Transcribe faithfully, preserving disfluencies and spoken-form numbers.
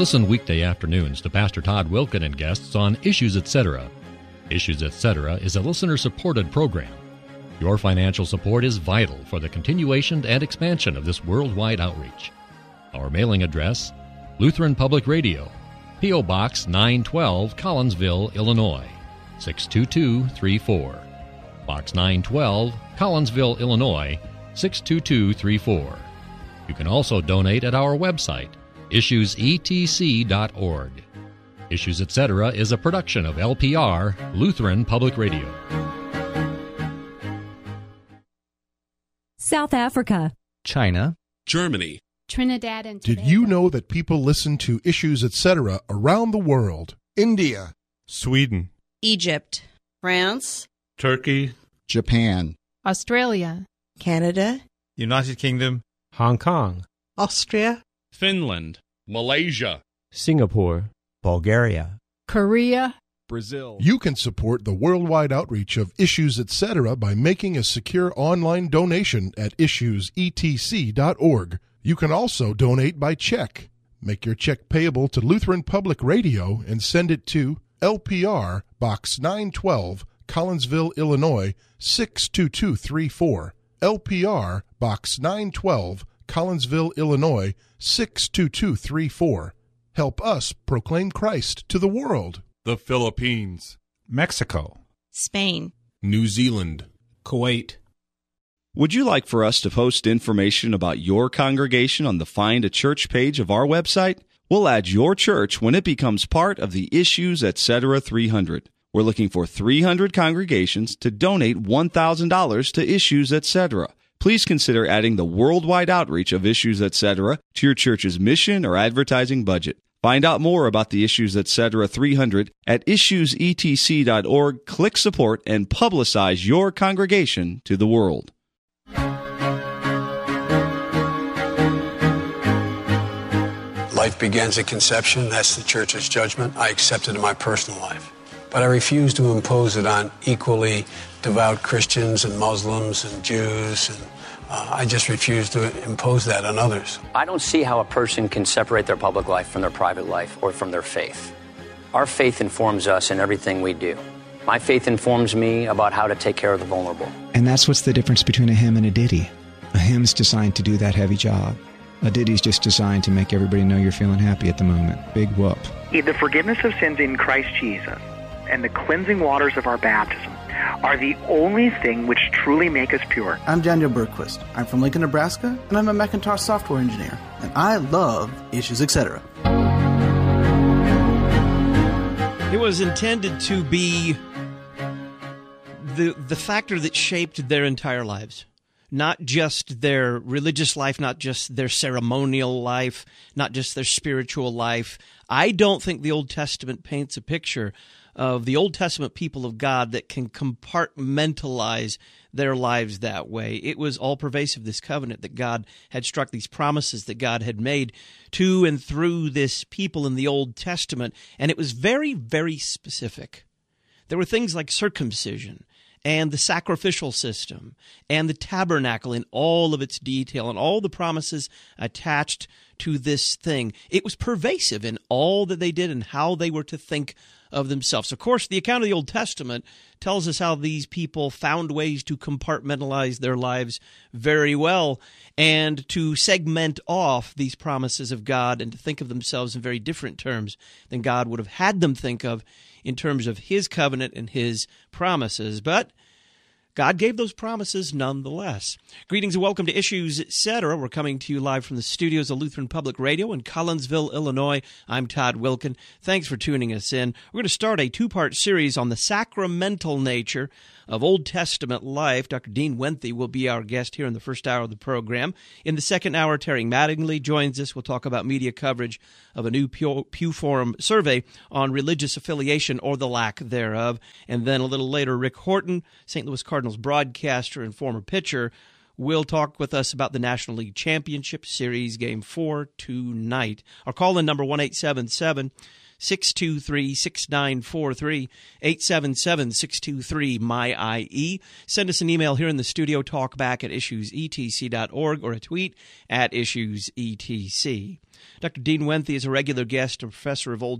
Listen weekday afternoons to Pastor Todd Wilken and guests on Issues Etc. Issues Etc. is a listener-supported program. Your financial support is vital for the continuation and expansion of this worldwide outreach. Our mailing address, Lutheran Public Radio, P O. Box nine twelve, Collinsville, Illinois, six two two three four. Box nine twelve, Collinsville, Illinois, six two two three four. You can also donate at our website, issues e t c dot org. Issues Etc. is a production of L P R, Lutheran Public Radio. South Africa, China, Germany, Trinidad and Tobago. Did you know that people listen to Issues Etc. around the world? India, Sweden, Egypt, France, Turkey, Japan, Australia, Canada, United Kingdom, Hong Kong, Austria, Finland, Malaysia, Singapore, Bulgaria, Korea, Brazil. You can support the worldwide outreach of Issues Etc. by making a secure online donation at issues e t c dot org. You can also donate by check. Make your check payable to Lutheran Public Radio and send it to L P R, Box nine twelve, Collinsville, Illinois, six two two three four. L P R, Box nine twelve, Collinsville, Illinois, six two two three four. Help us proclaim Christ to the world. the Philippines, Mexico, Spain, New Zealand, Kuwait. Would you like for us to post information about your congregation on the Find a Church page of our website? We'll add your church when it becomes part of the Issues Etc. three hundred. We're looking for three hundred congregations to donate one thousand dollars to Issues Etc. Please consider adding the worldwide outreach of Issues Etc. to your church's mission or advertising budget. Find out more about the Issues Etc. three hundred at issues e t c dot org. Click support and publicize your congregation to the world. Life begins at conception. That's the church's judgment. I accept it in my personal life. But I refuse to impose it on equally devout Christians and Muslims and Jews, and uh, I just refuse to impose that on others. I don't see how a person can separate their public life from their private life or from their faith. Our faith informs us in everything we do. My faith informs me about how to take care of the vulnerable. And that's what's the difference between a hymn and a ditty. A hymn's designed to do that heavy job. A ditty's just designed to make everybody know you're feeling happy at the moment. Big whoop. The forgiveness of sins in Christ Jesus and the cleansing waters of our baptism are the only thing which truly make us pure. I'm Daniel Bergquist. I'm from Lincoln, Nebraska, and I'm a Macintosh software engineer. And I love Issues Etc. It was intended to be the the factor that shaped their entire lives. Not just their religious life, not just their ceremonial life, not just their spiritual life. I don't think the Old Testament paints a picture of the Old Testament people of God that can compartmentalize their lives that way. It was all pervasive, this covenant that God had struck, these promises that God had made to and through this people in the Old Testament, and it was very, very specific. There were things like circumcision and the sacrificial system and the tabernacle in all of its detail and all the promises attached to this thing. It was pervasive in all that they did and how they were to think of themselves. Of course, the account of the Old Testament tells us how these people found ways to compartmentalize their lives very well and to segment off these promises of God and to think of themselves in very different terms than God would have had them think of in terms of His covenant and His promises. But God gave those promises nonetheless. Greetings and welcome to Issues Etc. We're coming to you live from the studios of Lutheran Public Radio in Collinsville, Illinois. I'm Todd Wilken. Thanks for tuning us in. We're going to start a two-part series on the sacramental nature of Old Testament life. Doctor Dean Wenthe will be our guest here in the first hour of the program. In the second hour, Terry Mattingly joins us. We'll talk about media coverage of a new Pew, Pew Forum survey on religious affiliation or the lack thereof. And then a little later, Rick Horton, Saint Louis Cardinals broadcaster and former pitcher, will talk with us about the National League Championship Series Game four tonight. Our call-in number, one eight seven seven, six two three, six nine four three, eight seven seven, six two three, M Y I E. Send us an email here in the studio, talkback at issues e t c dot org, or a tweet at issues e t c. Doctor Dean Wenthe is a regular guest and professor of Old